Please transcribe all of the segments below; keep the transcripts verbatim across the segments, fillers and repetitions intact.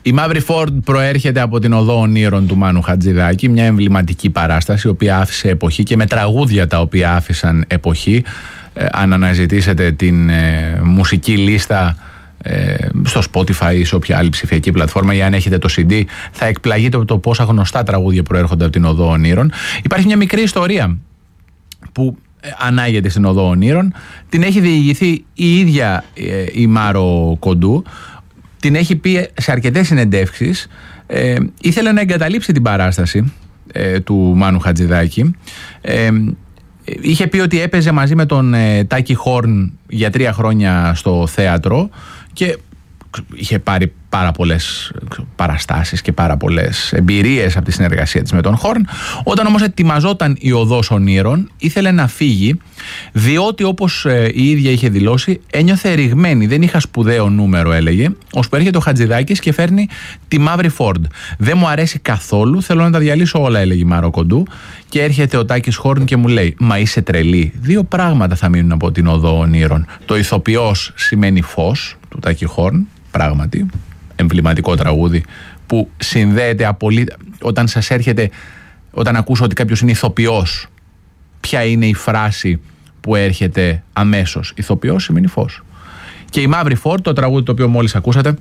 Η Μαύρη Φόρντ προέρχεται από την Οδό Ονείρων του Μάνου Χατζηδάκη, μια εμβληματική παράσταση, η οποία άφησε εποχή και με τραγούδια τα οποία άφησαν εποχή. Ε, αν αναζητήσετε την ε, μουσική λίστα ε, στο Spotify ή σε όποια άλλη ψηφιακή πλατφόρμα, ή αν έχετε το σι ντι, θα εκπλαγείτε από το πόσα γνωστά τραγούδια προέρχονται από την Οδό Ονείρων. Υπάρχει μια μικρή ιστορία που ανάγεται στην Οδό Ονείρων. Την έχει διηγηθεί η ίδια ε, η Μάρο Κοντού. Την έχει πει σε αρκετές συνεντεύξεις. Ε, ήθελε να εγκαταλείψει την παράσταση ε, του Μάνου Χατζηδάκη. Ε, είχε πει ότι έπαιζε μαζί με τον ε, Τάκη Χόρν για τρία χρόνια στο θέατρο και είχε πάρει πάρα πολλές παραστάσεις και πάρα πολλές εμπειρίες από τη συνεργασία της με τον Χόρν. Όταν όμως ετοιμαζόταν η Οδός Ονείρων, ήθελε να φύγει, διότι όπως ε, η ίδια είχε δηλώσει, ένιωθε ρηγμένη. Δεν είχα σπουδαίο νούμερο, έλεγε, ώσπου έρχεται ο Χατζηδάκης και φέρνει τη Μαύρη Φόρντ. Δεν μου αρέσει καθόλου, θέλω να τα διαλύσω όλα, έλεγε η Μάρο Κοντού. Και έρχεται ο Τάκης Χόρν και μου λέει: μα είσαι τρελή. Δύο πράγματα θα μείνουν από την Οδό Ονείρων. Το ηθοποιός σημαίνει φως, του Τάκη Χόρν, πράγματι. Εμβληματικό τραγούδι που συνδέεται απολύτως. Όταν σας έρχεται, όταν ακούσω ότι κάποιος είναι ηθοποιός, ποια είναι η φράση που έρχεται αμέσως? Ηθοποιός σημαίνει φως. Και η Μαύρη Φόρντ, το τραγούδι το οποίο μόλις ακούσατε,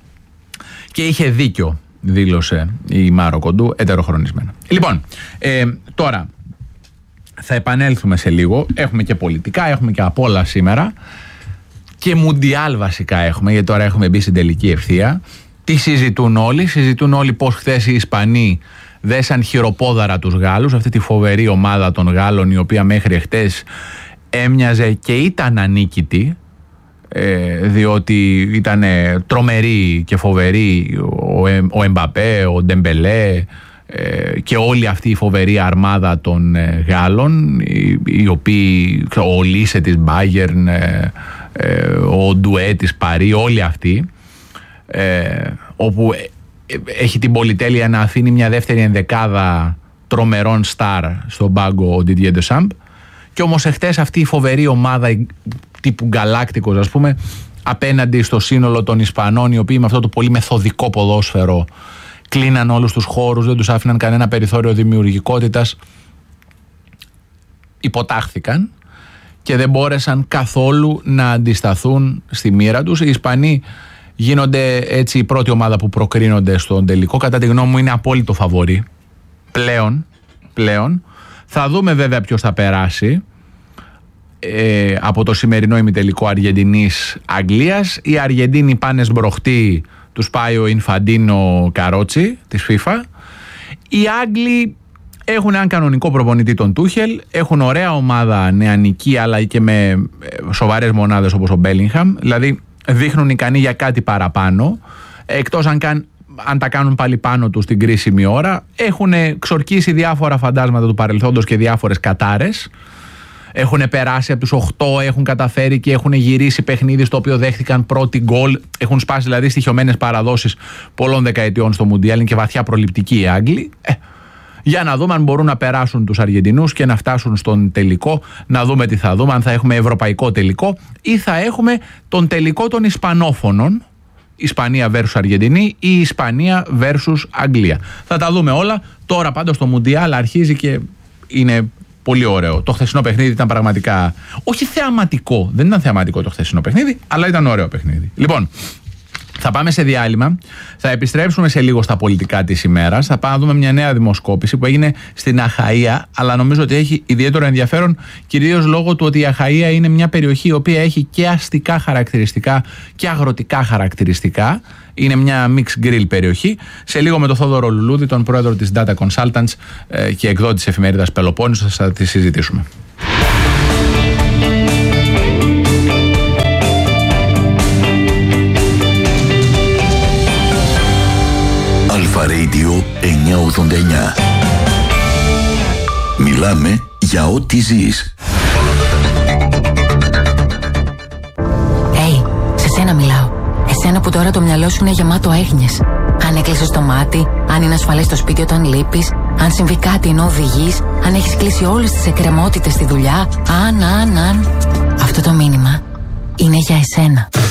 και είχε δίκιο, δήλωσε η Μάρο Κοντού, ετεροχρονισμένα. Λοιπόν, ε, τώρα θα επανέλθουμε σε λίγο. Έχουμε και πολιτικά, έχουμε και απ' όλα σήμερα. Και μουντιάλ βασικά έχουμε, γιατί τώρα έχουμε μπει στην τελική ευθεία. Τι συζητούν όλοι? Συζητούν όλοι πως χθες οι Ισπανοί δέσαν χειροπόδαρα τους Γάλλους, αυτή τη φοβερή ομάδα των Γάλλων, η οποία μέχρι χθες έμοιαζε και ήταν ανίκητη, ε, διότι ήταν τρομερή και φοβερή ο, ε, ο Εμπαπέ, ο Ντεμπελέ ε, και όλη αυτή η φοβερή αρμάδα των ε, Γάλλων, οι, οι οποίοι, ο Λίσε της Μπάγερν, ε, ο Ντουέ της Παρί, όλοι αυτοί, ε, όπου έχει την πολυτέλεια να αφήνει μια δεύτερη ενδεκάδα τρομερών στάρ στον πάγκο ο Didier Deschamps. Και όμως εχθές αυτή η φοβερή ομάδα τύπου Γκαλάκτικος, ας πούμε, απέναντι στο σύνολο των Ισπανών, οι οποίοι με αυτό το πολύ μεθοδικό ποδόσφαιρο κλείναν όλους τους χώρους, δεν τους άφηναν κανένα περιθώριο δημιουργικότητας, υποτάχθηκαν και δεν μπόρεσαν καθόλου να αντισταθούν στη μοίρα τους. Οι Ισπανοί γίνονται έτσι η πρώτη ομάδα που προκρίνονται στον τελικό. Κατά τη γνώμη μου είναι απόλυτο φαβορί πλέον, πλέον. Θα δούμε βέβαια ποιος θα περάσει ε, από το σημερινό ημιτελικό Αργεντινής-Αγγλίας. Οι Αργεντίνοι πάνε σμπροχτή, τους πάει ο Ινφαντίνο Καρότσι της FIFA. Οι Άγγλοι έχουν έναν κανονικό προπονητή, τον Τούχελ, έχουν ωραία ομάδα νεανική, αλλά και με σοβαρές μονάδες όπως ο Μπέλιγχαμ, δηλαδή δείχνουν ικανοί για κάτι παραπάνω, εκτός αν, καν, αν τα κάνουν πάλι πάνω τους την κρίσιμη ώρα. Έχουν ξορκίσει διάφορα φαντάσματα του παρελθόντος και διάφορες κατάρες. Έχουν περάσει από τους οκτώ, έχουν καταφέρει και έχουν γυρίσει παιχνίδι στο οποίο δέχτηκαν πρώτη γκολ. Έχουν σπάσει δηλαδή στοιχειωμένες παραδόσεις πολλών δεκαετιών στο Μουντιάλ. Είναι και βαθιά προληπτικοί οι Άγγλοι. Ε, για να δούμε αν μπορούν να περάσουν τους Αργεντινούς και να φτάσουν στον τελικό. Να δούμε τι θα δούμε, αν θα έχουμε ευρωπαϊκό τελικό ή θα έχουμε τον τελικό των Ισπανόφωνων. Ισπανία versus Αργεντινή ή Ισπανία versus Αγγλία. Θα τα δούμε όλα. Τώρα πάντως το Μουντιάλ αρχίζει και είναι πολύ ωραίο. Το χθεσινό παιχνίδι ήταν πραγματικά, όχι θεαματικό, δεν ήταν θεαματικό το χθεσινό παιχνίδι, αλλά ήταν ωραίο παιχνίδι. Λοιπόν, θα πάμε σε διάλειμμα, θα επιστρέψουμε σε λίγο στα πολιτικά της ημέρας, θα πάμε να δούμε μια νέα δημοσκόπηση που έγινε στην Αχαΐα, αλλά νομίζω ότι έχει ιδιαίτερο ενδιαφέρον, κυρίως λόγω του ότι η Αχαΐα είναι μια περιοχή η οποία έχει και αστικά χαρακτηριστικά και αγροτικά χαρακτηριστικά. Είναι μια mixed grill περιοχή. Σε λίγο με τον Θόδωρο Λουλούδη, τον πρόεδρο της Data Consultants και εκδότη της εφημερίδας Πελοπόννησος, θα τη συζητήσουμε. Αλφα Radio εννιακόσια ογδόντα εννιά. Μιλάμε για ό,τι ζεις. Hey, σε σένα μιλάω. Εσένα που τώρα το μυαλό σου είναι γεμάτο έγνοιες. Αν έκλεισες το μάτι, αν είναι ασφαλές το σπίτι όταν λείπεις, αν συμβεί κάτι ενώ οδηγείς, αν έχεις κλείσει όλες τις εκκρεμότητες στη δουλειά, αν, αν, αν. Αυτό το μήνυμα είναι για εσένα.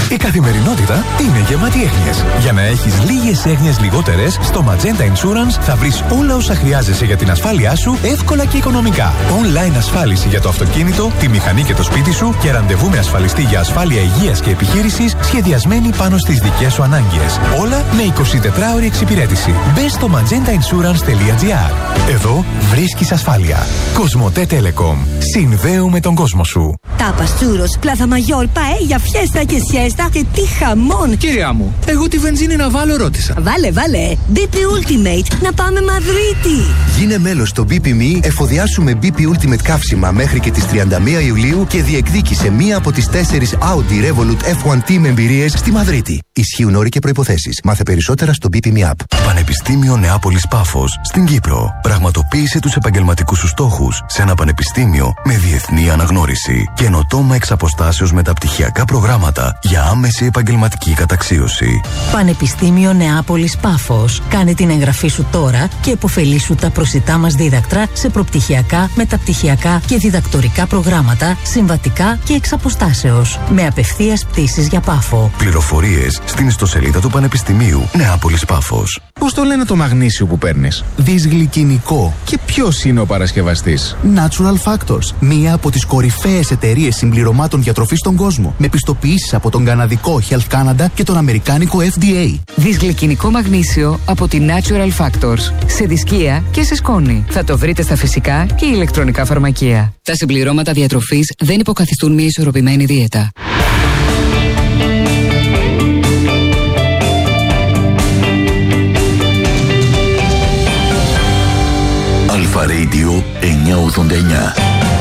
Η καθημερινότητα είναι γεμάτη έγνοιες. Για να έχεις λίγες έγνοιες λιγότερες, στο Magenta Insurance θα βρεις όλα όσα χρειάζεσαι για την ασφάλειά σου εύκολα και οικονομικά. Online ασφάλιση για το αυτοκίνητο, τη μηχανή και το σπίτι σου και ραντεβού με ασφαλιστή για ασφάλεια υγείας και επιχείρησης σχεδιασμένη πάνω στις δικές σου ανάγκες. Όλα με εικοσιτετράωρη εξυπηρέτηση. Μπες στο magenta insurance τελεία gr. Εδώ βρίσκεις ασφάλεια. Κοσμοτέ Telecom. Συνδέουμε τον κόσμο σου. Τάπας, τσούρος, πλάθα μαγιόρ, παέλια, φιέστα και σιέστα και τι χαμόν! Κυρία μου, εγώ τη βενζίνη να βάλω ρώτησα. Βάλε, βάλε! μπι πι Ultimate, να πάμε Μαδρίτη! Γίνε μέλος στο μπι πι Me, εφοδιάσουμε μπι πι Ultimate καύσιμα μέχρι και τις τριάντα μία Ιουλίου και διεκδίκησε μία από τις τέσσερις Audi Revolut εφ ουάν Team εμπειρίες στη Μαδρίτη. Ισχύουν όροι και προϋποθέσεις. Μάθε περισσότερα στο μπι πι Me App. Πανεπιστήμιο Νεάπολης Πάφος στην Κύπρο. Πραγματοποίησε τους επαγγελματικούς σου στόχους σε ένα πανεπιστήμιο με διεθνή αναγνώριση. Καινοτόμα εξ αποστάσεως μεταπτυχιακά προγράμματα για άμεση επαγγελματική καταξίωση. Πανεπιστήμιο Νεάπολης Πάφος. Κάνε την εγγραφή σου τώρα και επωφελήσου τα προσιτά μας δίδακτρα σε προπτυχιακά, μεταπτυχιακά και διδακτορικά προγράμματα, συμβατικά και εξ αποστάσεως. Με απευθείας πτήσεις για Πάφο. Πληροφορίες στην ιστοσελίδα του Πανεπιστημίου Νεάπολης Πάφος. Πώς το λένε το μαγνήσιο που παίρνεις? Δυσγλυκινικό. Και ποιος είναι ο παρασκευαστής? Natural Factors. Μία από τις κορυφαίες εταιρείες συμπληρωμάτων διατροφής στον κόσμο. Με πιστοποιήσεις από τον καναδικό Health Canada και τον αμερικάνικο εφ ντι έι. Δυσγλυκινικό μαγνήσιο από τη Natural Factors. Σε δισκία και σε σκόνη. Θα το βρείτε στα φυσικά και ηλεκτρονικά φαρμακεία. Τα συμπληρώματα διατροφής δεν υποκαθιστούν μια ισορροπημένη δίαιτα. Αλφα Radio εννιακόσια ογδόντα εννιά.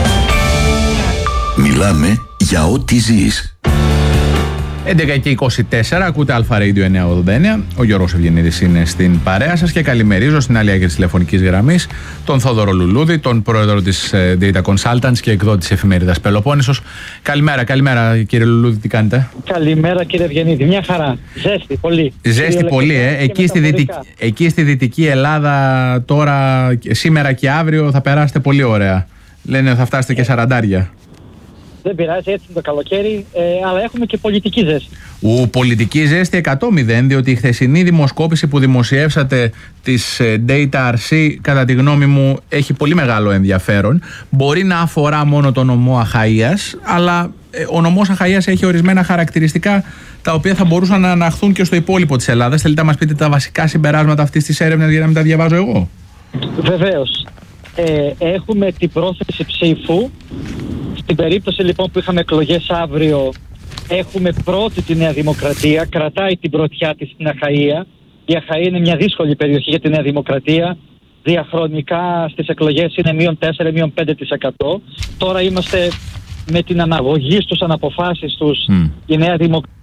Μιλάμε για ό,τι ζεις. έντεκα και είκοσι τέσσερα, ακούτε Αλφα Radio εννιακόσια ογδόντα εννιά. Ο Γιώργος Ευγενίδης είναι στην παρέα σας και καλημερίζω στην άλλη άκρη της τηλεφωνικής γραμμής τον Θόδωρο Λουλούδη, τον πρόεδρο της Data Consultants και εκδότη της εφημερίδας Πελοπόννησος. Καλημέρα, καλημέρα κύριε Λουλούδη, τι κάνετε? Καλημέρα κύριε Ευγενίδη, μια χαρά. Ζέστη, πολύ. Ζέστη, πολύ, ε. Εκεί στη, δυτική, εκεί στη Δυτική Ελλάδα τώρα, σήμερα και αύριο θα περάσετε πολύ ωραία. Λένε θα φτάσετε και σαραντάρια. Δεν πειράζει, έτσι είναι το καλοκαίρι, ε, αλλά έχουμε και πολιτική ζέστη. Ου, πολιτική ζέστη εκατό μηδέν, διότι η χθεσινή δημοσκόπηση που δημοσιεύσατε της Data αρ σι, κατά τη γνώμη μου, έχει πολύ μεγάλο ενδιαφέρον. Μπορεί να αφορά μόνο τον νομό Αχαΐας, αλλά ε, ο νομός Αχαΐας έχει ορισμένα χαρακτηριστικά τα οποία θα μπορούσαν να αναχθούν και στο υπόλοιπο της Ελλάδας. Θέλετε να μας πείτε τα βασικά συμπεράσματα αυτής της έρευνας για να μην τα διαβάζω εγώ? Βεβαίως. Ε, έχουμε την πρόθεση ψήφου. Στην περίπτωση λοιπόν που είχαμε εκλογές αύριο, έχουμε πρώτη τη Νέα Δημοκρατία, κρατάει την πρωτιά της στην Αχαΐα. Η Αχαΐα είναι μια δύσκολη περιοχή για τη Νέα Δημοκρατία. Διαχρονικά στις εκλογές είναι μείον τέσσερα με μείον πέντε τοις εκατό. Τώρα είμαστε με την αναγωγή στους αναποφάσεις τους, mm. η Νέα Δημοκρατία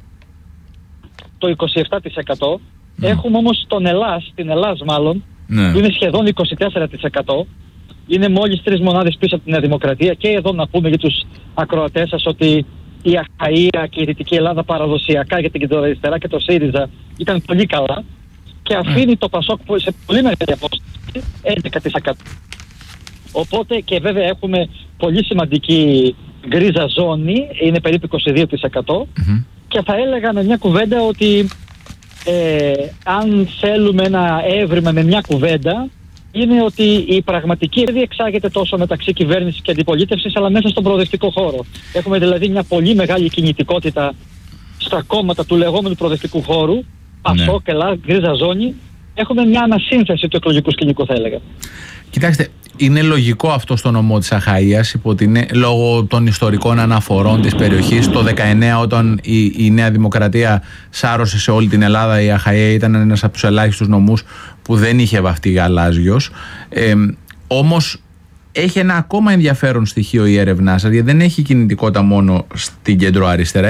το είκοσι επτά τοις εκατό. Mm. Έχουμε όμως τον Ελλάς, την Ελλάς μάλλον, mm. που είναι σχεδόν είκοσι τέσσερα τοις εκατό. Είναι μόλις τρεις μονάδες πίσω από τη Νέα Δημοκρατία. Και εδώ να πούμε για τους ακροατές σας ότι η Αχαΐα και η Δυτική Ελλάδα παραδοσιακά για την κεντροαριστερά και το ΣΥΡΙΖΑ ήταν πολύ καλά και αφήνει mm. το ΠΑΣΟΚ σε πολύ μεγάλη απόσταση, έντεκα τοις εκατό. Οπότε και βέβαια έχουμε πολύ σημαντική γκρίζα ζώνη, είναι περίπου είκοσι δύο τοις εκατό mm-hmm. και θα έλεγα με μια κουβέντα ότι ε, αν θέλουμε ένα έβριμα με μια κουβέντα, είναι ότι η πραγματική δεν διεξάγεται τόσο μεταξύ κυβέρνησης και αντιπολίτευσης, αλλά μέσα στον προοδευτικό χώρο. Έχουμε δηλαδή μια πολύ μεγάλη κινητικότητα στα κόμματα του λεγόμενου προοδευτικού χώρου, ΠΑΣΟΚ, ναι. Ελλάδα, γκρίζα ζώνη. Έχουμε μια ανασύνθεση του εκλογικού σκηνικού, θα έλεγα. Κοιτάξτε, είναι λογικό αυτό στο νομό της Αχαΐας, υπό την, λόγω των ιστορικών αναφορών της περιοχής. Το δεκαεννιά, όταν η, η Νέα Δημοκρατία σάρωσε σε όλη την Ελλάδα, η Αχαΐα ήταν ένας από τους ελάχιστους νομούς που δεν είχε βαφτεί γαλάζιος. Ε, όμως έχει ένα ακόμα ενδιαφέρον στοιχείο η έρευνά σας, γιατί δεν έχει κινητικότητα μόνο στην κεντροαριστερά.